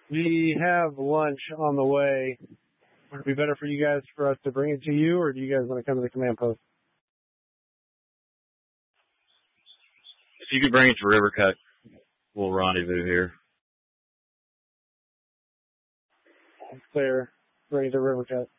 We have lunch on the way. Would it be better for you guys for us to bring it to you, or do you guys want to come to the command post? If you could bring it to River Cut, we'll rendezvous here. Clear. Bring it to River Cut.